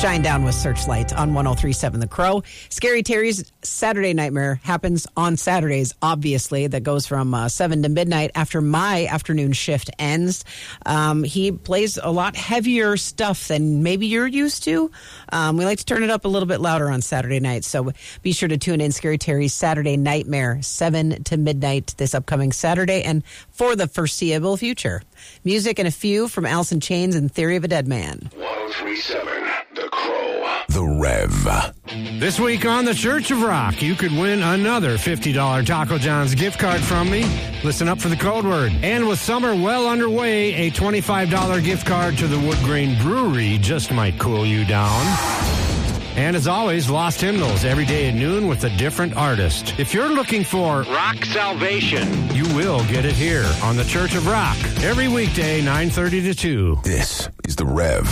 Shinedown with Searchlight on 103.7 The Crow. Scary Terry's Saturday Nightmare happens on Saturdays, obviously. That goes from 7 to midnight after my afternoon shift ends. He plays a lot heavier stuff than maybe you're used to. We like to turn it up a little bit louder on Saturday night, so be sure to tune in. Scary Terry's Saturday Nightmare, 7 to midnight this upcoming Saturday and for the foreseeable future. Music and a few from Alice in Chains and Theory of a Dead Man. 103.7 The Crow. The Rev. This week on the Church of Rock, you could win another $50 Taco John's gift card from me. Listen up for the code word. And with summer well underway, a $25 gift card to the Wood Grain Brewery just might cool you down. And as always, Lost Hymnals every day at noon with a different artist. If you're looking for rock salvation, you will get it here on the Church of Rock. Every weekday, 9:30 to 2. This is The Rev.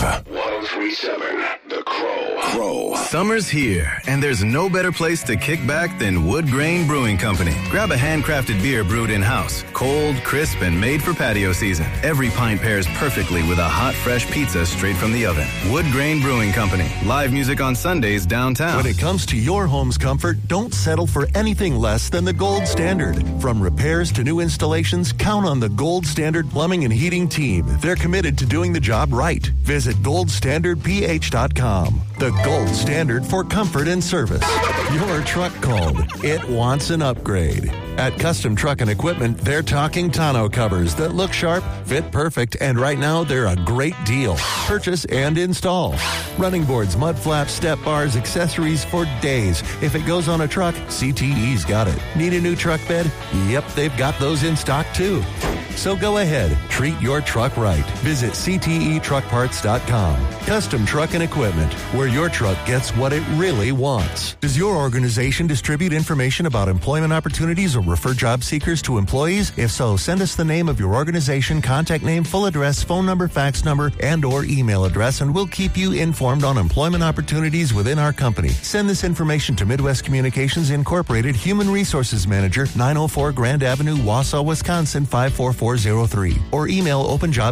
103.7 The Crow. Summer's here, and there's no better place to kick back than Wood Grain Brewing Company. Grab a handcrafted beer brewed in-house, cold, crisp, and made for patio season. Every pint pairs perfectly with a hot, fresh pizza straight from the oven. Wood Grain Brewing Company. Live music on Sundays downtown. When it comes to your home's comfort, don't settle for anything less than the gold standard. From repairs to new installations, count on the Gold Standard Plumbing and Heating team. They're committed to doing the job right. Visit goldstandardph.com. The gold standard for comfort and service. Your truck called. It wants an upgrade. At Custom Truck and Equipment, they're talking tonneau covers that look sharp, fit perfect, and right now they're a great deal. Purchase and install. Running boards, mud flaps, step bars, accessories for days. If it goes on a truck, CTE's got it. Need a new truck bed? Yep, they've got those in stock too. So go ahead, treat your truck right. Visit CTETruckParts.com. Custom Truck and Equipment, where your truck gets what it really wants. Does your organization distribute information about employment opportunities or refer job seekers to employees? If so, send us the name of your organization, contact name, full address, phone number, fax number, and or email address, and we'll keep you informed on employment opportunities within our company. Send this information to Midwest Communications Incorporated, Human Resources Manager, 904 Grand Avenue, Wausau, Wisconsin, 54403. Or email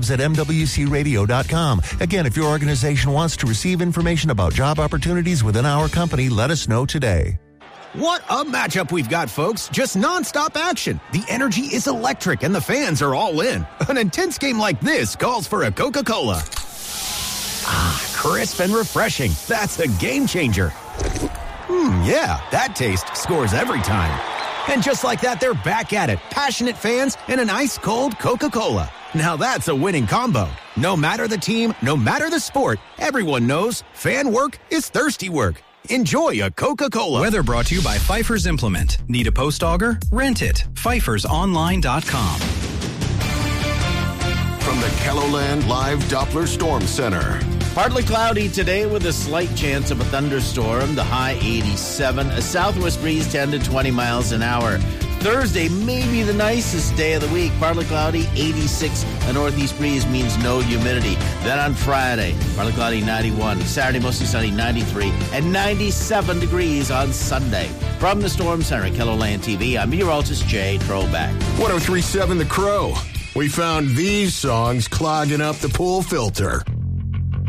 openjobs@mwcradio.com. Again, if your organization wants to receive information about job opportunities within our company, let us know today. What a matchup we've got, folks. Just nonstop action. The energy is electric and the fans are all in. An intense game like this calls for a Coca-Cola. Ah, crisp and refreshing. That's a game changer. Yeah, that taste scores every time. And just like that, they're back at it. Passionate fans and an ice-cold Coca-Cola. Now that's a winning combo. No matter the team, no matter the sport, everyone knows fan work is thirsty work. Enjoy a Coca-Cola. Weather brought to you by Pfeiffer's Implement. Need a post auger? Rent it. PfeiffersOnline.com. From the KELOLAND Live Doppler Storm Center. Partly cloudy today with a slight chance of a thunderstorm. The high 87. A southwest breeze 10 to 20 miles an hour. Thursday may be the nicest day of the week. Partly cloudy, 86. A northeast breeze means no humidity. Then on Friday, partly cloudy, 91. Saturday, mostly sunny, 93. And 97 degrees on Sunday. From the Storm Center at KELOLAND TV, I'm meteorologist Jay Troback. 103.7 The Crow. We found these songs clogging up the pool filter.